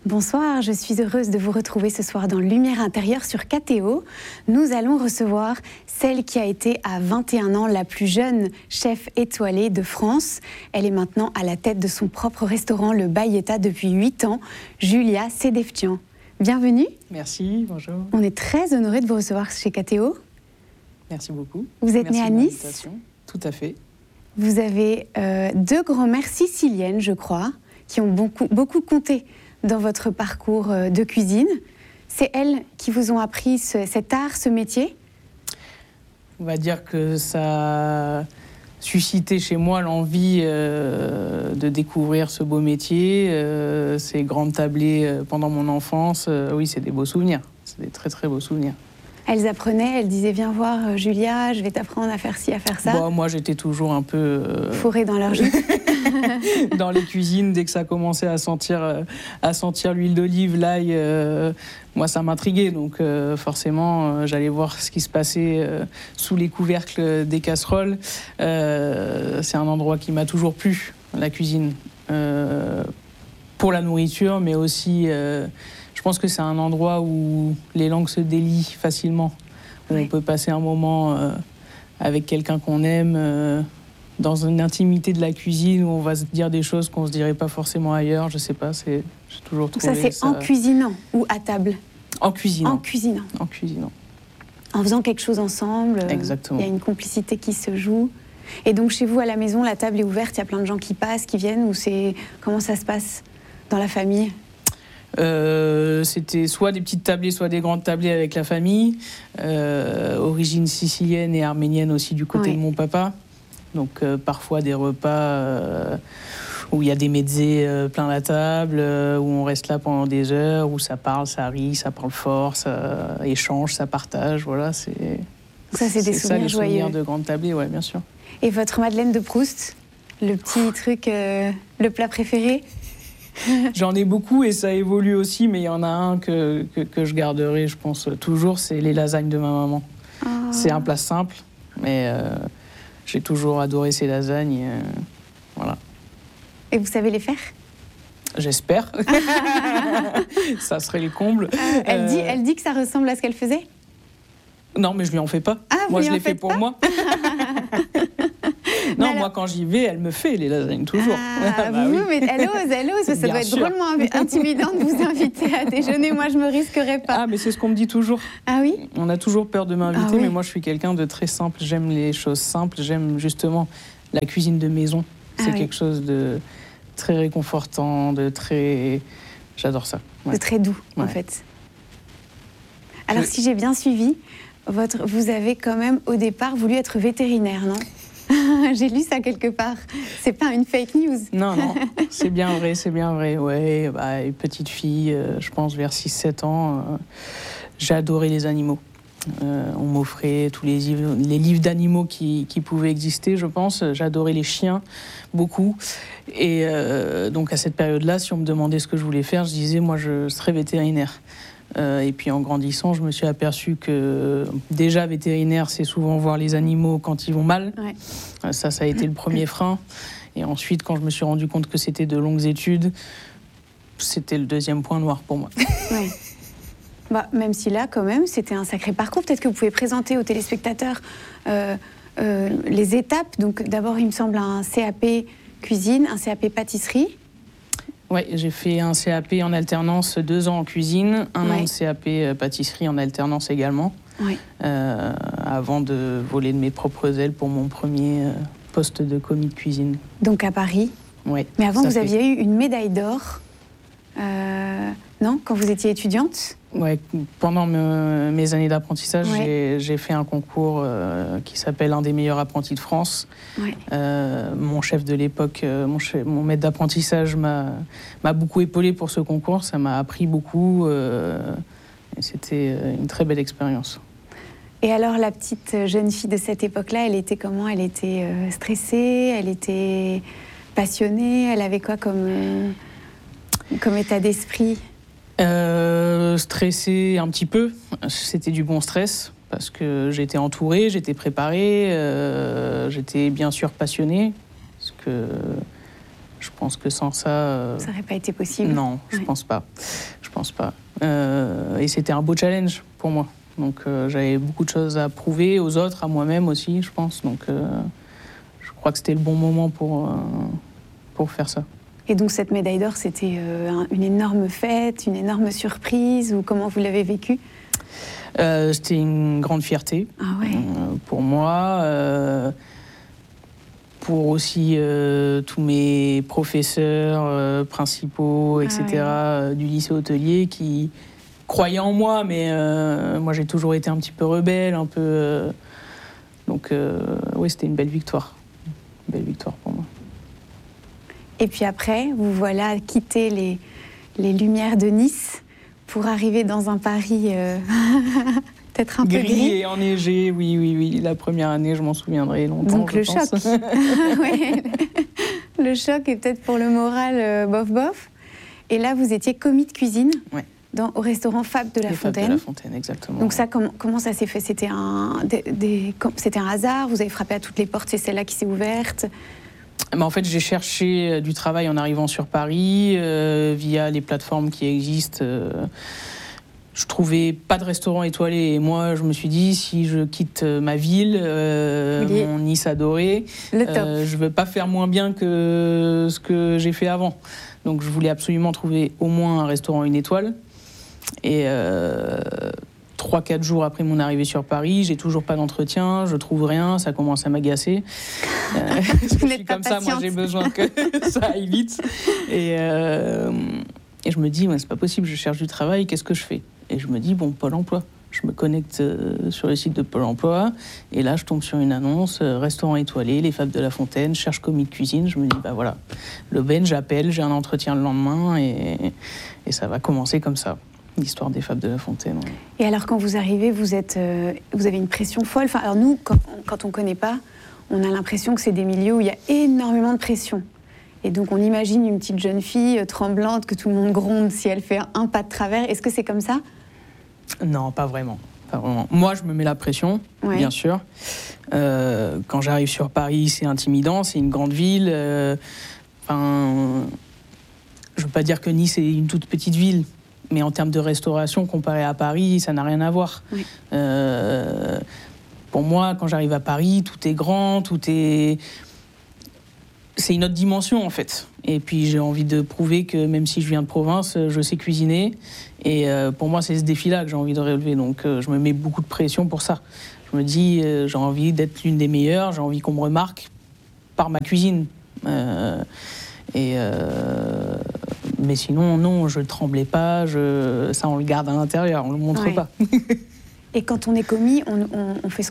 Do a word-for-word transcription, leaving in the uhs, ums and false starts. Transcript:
Bonsoir, je suis heureuse de vous retrouver ce soir dans Lumière intérieure sur K T O. Nous allons recevoir celle qui a été à vingt et un ans la plus jeune chef étoilée de France. Elle est maintenant à la tête de son propre restaurant, le Bayeta, depuis huit ans, Julia Sedeftian. Bienvenue. Merci, bonjour. On est très honorés de vous recevoir chez K T O. Merci beaucoup. Vous êtes Merci née à Nice. Tout à fait. Vous avez euh, deux grand-mères siciliennes, je crois, qui ont beaucoup, beaucoup compté dans votre parcours de cuisine. C'est elles qui vous ont appris ce, cet art, ce métier ? On va dire que ça a suscité chez moi l'envie euh, de découvrir ce beau métier, euh, ces grandes tablées euh, pendant mon enfance. Euh, oui, c'est des beaux souvenirs. C'est des très très beaux souvenirs. Elles apprenaient, elles disaient « Viens voir Julia, je vais t'apprendre à faire ci, à faire ça bon, ». Moi, j'étais toujours un peu... Euh... fourrée dans leur jus. Dans les cuisines, dès que ça commençait à sentir, euh, à sentir l'huile d'olive, l'ail, euh, moi, ça m'intriguait. Donc, euh, forcément, euh, j'allais voir ce qui se passait euh, sous les couvercles des casseroles. Euh, c'est un endroit qui m'a toujours plu, la cuisine. Euh, pour la nourriture, mais aussi... Euh, je pense que c'est un endroit où les langues se délient facilement, où oui. On peut passer un moment euh, avec quelqu'un qu'on aime, euh, dans une intimité de la cuisine, où on va se dire des choses qu'on ne se dirait pas forcément ailleurs. Je ne sais pas, c'est, j'ai toujours trouvé ça. Ça, c'est ça... en cuisinant ou à table ? En cuisinant. En cuisinant. En cuisinant. En faisant quelque chose ensemble. Exactement. Il y a une complicité qui se joue. Et donc, chez vous, à la maison, la table est ouverte, il y a plein de gens qui passent, qui viennent, ou c'est... Comment ça se passe dans la famille ? Euh, c'était soit des petites tablées, soit des grandes tablées avec la famille. Euh, origine sicilienne et arménienne aussi du côté oui. de mon papa. Donc euh, parfois des repas euh, où il y a des mezzés euh, plein la table, euh, où on reste là pendant des heures, où ça parle, ça rit, ça parle fort, ça échange, ça partage. Voilà, c'est ça, c'est des c'est souvenirs ça, les joyeux. Souvenirs de grandes tablées, ouais, bien sûr. Et votre Madeleine de Proust, le petit truc, euh, le plat préféré? J'en ai beaucoup et ça évolue aussi, mais il y en a un que, que, que je garderai, je pense, toujours, c'est les lasagnes de ma maman. Oh. C'est un plat simple, mais euh, j'ai toujours adoré ces lasagnes. Euh, voilà. Et vous savez les faire ? J'espère. Ça serait le comble. Euh, elle, euh... dit, elle dit que ça ressemble à ce qu'elle faisait ? Non, mais je lui en fais pas. Ah, moi, je les fais pour pas moi. Non, alors... moi, quand j'y vais, elle me fait les lasagnes, toujours. Ah, bah vous, oui. Mais elle ose, elle ose. Ça Bien doit être sûr. Drôlement intimidant de vous inviter à déjeuner. Moi, je me risquerais pas. Ah, mais c'est ce qu'on me dit toujours. Ah oui ? On a toujours peur de m'inviter, ah, oui. mais moi, je suis quelqu'un de très simple. J'aime les choses simples. J'aime justement la cuisine de maison. C'est ah, quelque oui. chose de très réconfortant, de très... J'adore ça. Ouais. De très doux, ouais. en fait. Alors, je... si j'ai bien suivi, votre... vous avez quand même, au départ, voulu être vétérinaire, non ? J'ai lu ça quelque part. C'est pas une fake news. Non, non, c'est bien vrai, c'est bien vrai. Ouais, bah, une petite fille, euh, je pense vers six sept ans, euh, j'ai adoré les animaux. Euh, on m'offrait tous les livres, les livres d'animaux qui, qui pouvaient exister, je pense. J'adorais les chiens, beaucoup. Et euh, donc à cette période-là, si on me demandait ce que je voulais faire, je disais, moi, je serais vétérinaire. Euh, et puis en grandissant, je me suis aperçue que déjà vétérinaire, c'est souvent voir les animaux quand ils vont mal. Ouais. Euh, ça, ça a été le premier frein. Et ensuite, quand je me suis rendu compte que c'était de longues études, c'était le deuxième point noir pour moi. Ouais. Bah, même si là, quand même, c'était un sacré parcours. Peut-être que vous pouvez présenter aux téléspectateurs euh, euh, les étapes. Donc d'abord, il me semble, un C A P cuisine, un C A P pâtisserie. Oui, j'ai fait un C A P en alternance, deux ans en cuisine, un ouais. an de C A P pâtisserie en alternance également, ouais. euh, avant de voler de mes propres ailes pour mon premier euh, poste de commis de cuisine. Donc à Paris ? Oui. Mais avant, vous fait. aviez eu une médaille d'or, euh, non ? Quand vous étiez étudiante ? Oui, pendant me, mes années d'apprentissage, ouais. j'ai, j'ai fait un concours euh, qui s'appelle Un des meilleurs apprentis de France. Ouais. Euh, mon chef de l'époque, euh, mon, chef, mon maître d'apprentissage m'a, m'a beaucoup épaulé pour ce concours. Ça m'a appris beaucoup. Euh, et c'était une très belle expérience. Et alors, la petite jeune fille de cette époque-là, elle était comment ? Elle était euh, stressée ? Elle était passionnée ? Elle avait quoi comme, euh, comme état d'esprit ? Euh, stressé un petit peu, c'était du bon stress parce que j'étais entourée, j'étais préparée, euh, j'étais bien sûr passionnée parce que Je pense que sans ça... Euh, ça n'aurait pas été possible. Non, je ouais. pense pas. Je pense pas. Euh, et c'était un beau challenge pour moi. Donc euh, j'avais beaucoup de choses à prouver aux autres, à moi-même aussi, je pense. Donc euh, je crois que c'était le bon moment pour, euh, pour faire ça. Et donc cette médaille d'or, c'était euh, une énorme fête, une énorme surprise, ou comment vous l'avez vécu? euh, C'était une grande fierté ah ouais. euh, pour moi, euh, pour aussi euh, tous mes professeurs euh, principaux, et cetera, ah ouais. du lycée hôtelier qui croyaient en moi, mais euh, moi j'ai toujours été un petit peu rebelle, un peu... Euh, donc euh, oui, c'était une belle victoire, une belle victoire pour moi. Et puis après, vous voilà quitter les, les lumières de Nice pour arriver dans un Paris euh, peut-être un gris peu gris. Et enneigé, oui, oui, oui. La première année, je m'en souviendrai longtemps. Donc le pense. choc. ouais, le, le choc est peut-être pour le moral euh, bof bof. Et là, vous étiez commis de cuisine ouais. dans, au restaurant Fab de la Les Fontaine. Fab de la Fontaine, exactement. Donc ça, comment, comment ça s'est fait? C'était un, des, des, c'était un hasard? Vous avez frappé à toutes les portes, c'est celle-là qui s'est ouverte? Mais en fait, j'ai cherché du travail en arrivant sur Paris, euh, via les plateformes qui existent. Euh, je trouvais pas de restaurant étoilé. Et moi, je me suis dit, si je quitte ma ville, euh, oui. mon Nice adoré, euh, je veux pas faire moins bien que ce que j'ai fait avant. Donc, je voulais absolument trouver au moins un restaurant une étoile. Et... Euh, Trois, quatre jours après mon arrivée sur Paris, j'ai toujours pas d'entretien, je trouve rien, ça commence à m'agacer. Euh, je suis comme ça, moi j'ai besoin que ça aille vite. Et, euh, et je me dis, ouais, c'est pas possible, je cherche du travail, qu'est-ce que je fais? Et je me dis, bon, Pôle emploi. Je me connecte euh, sur le site de Pôle emploi, et là je tombe sur une annonce, euh, restaurant étoilé, les Fab de la Fontaine, cherche commis de cuisine. Je me dis, bah voilà, l'aubaine, j'appelle, j'ai un entretien le lendemain, et, et ça va commencer comme ça. L'histoire des Fab de la Fontaine. Ouais. Et alors, quand vous arrivez, vous, êtes, euh, vous avez une pression folle. Enfin, alors nous, quand, quand on ne connaît pas, on a l'impression que c'est des milieux où il y a énormément de pression. Et donc, on imagine une petite jeune fille euh, tremblante, que tout le monde gronde si elle fait un pas de travers. Est-ce que c'est comme ça? Non, pas vraiment. Pas vraiment. Moi, je me mets la pression, ouais. bien sûr. Euh, quand j'arrive sur Paris, c'est intimidant, c'est une grande ville. Euh, enfin, je ne veux pas dire que Nice est une toute petite ville. Mais en termes de restauration, comparé à Paris, ça n'a rien à voir. Oui. Euh, pour moi, quand j'arrive à Paris, tout est grand, tout est... C'est une autre dimension, en fait. Et puis, j'ai envie de prouver que même si je viens de province, je sais cuisiner. Et euh, pour moi, c'est ce défi-là que j'ai envie de relever. Donc, euh, je me mets beaucoup de pression pour ça. Je me dis, euh, j'ai envie d'être l'une des meilleures, j'ai envie qu'on me remarque par ma cuisine. Euh, et... Euh, Mais sinon, non, je ne tremblais pas, je... ça on le garde à l'intérieur, on ne le montre ouais. pas. Et quand on est commis, on, on, on fait ce